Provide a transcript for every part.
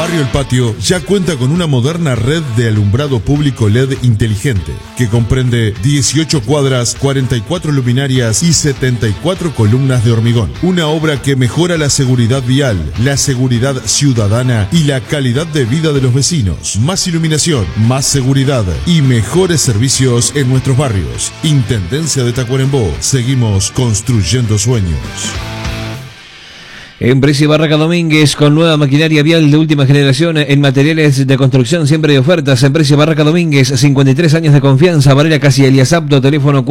Barrio El Patio ya cuenta con una moderna red de alumbrado público LED inteligente, que comprende 18 cuadras, 44 luminarias y 74 columnas de hormigón. Una obra que mejora la seguridad vial, la seguridad ciudadana y la calidad de vida de los vecinos. Más iluminación, más seguridad y mejores servicios en nuestros barrios. Intendencia de Tacuarembó. Seguimos construyendo sueños. Empresa Barraca Domínguez, con nueva maquinaria vial de última generación en materiales de construcción, siempre de ofertas. Empresa Barraca Domínguez, 53 años de confianza. Varela Casi Elias Apto, teléfono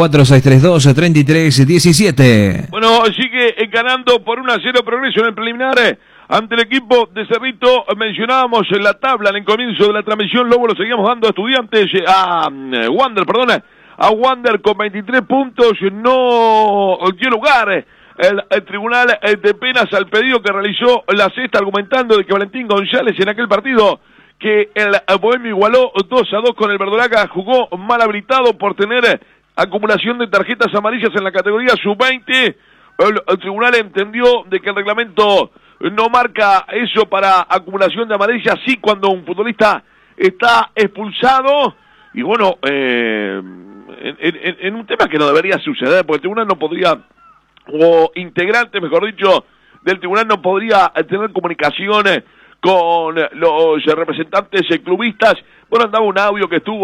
4632-3317. Bueno, sigue ganando por 1-0 Progreso en el preliminar ante el equipo de Cerrito. Mencionábamos en la tabla, en el comienzo de la transmisión, luego lo seguíamos dando a Estudiantes, a Wander con 23 puntos. No dio lugar el Tribunal de Penas al pedido que realizó la Sexta, argumentando de que Valentín González en aquel partido que el Bohemio igualó 2-2 con el Verdolaga jugó mal habilitado por tener acumulación de tarjetas amarillas en la categoría sub-20. El tribunal entendió de que el reglamento no marca eso para acumulación de amarillas, sí cuando un futbolista está expulsado. Y bueno, en un tema que no debería suceder, porque el tribunal no podría, o integrante, mejor dicho, del tribunal no podría tener comunicaciones con los representantes clubistas. Bueno, andaba un audio que estuvo